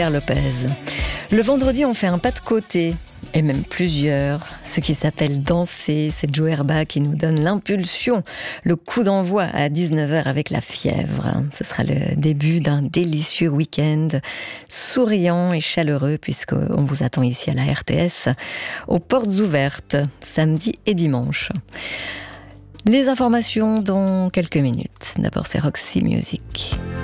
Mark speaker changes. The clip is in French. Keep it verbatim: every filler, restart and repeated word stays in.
Speaker 1: Lopez. Le vendredi, on fait un pas de côté, et même plusieurs. Ce qui s'appelle danser, c'est Joe Herba qui nous donne l'impulsion, le coup d'envoi à dix-neuf heures avec la fièvre. Ce sera le début d'un délicieux week-end, souriant et chaleureux, puisqu'on vous attend ici à la R T S, aux portes ouvertes, samedi et dimanche. Les informations dans quelques minutes. D'abord, c'est Roxy Music.